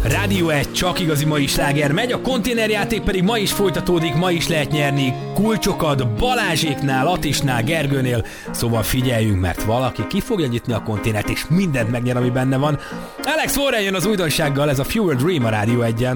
Rádió 1, csak igazi mai sláger megy, a konténerjáték pedig ma is folytatódik, ma is lehet nyerni kulcsokat Balázséknál, Atisnál, Gergőnél, szóval figyeljünk, mert valaki ki fogja nyitni a konténert és mindent megnyer, ami benne van. Alex Warren jön az újdonsággal, ez a Fewer Dream a Rádió 1-en.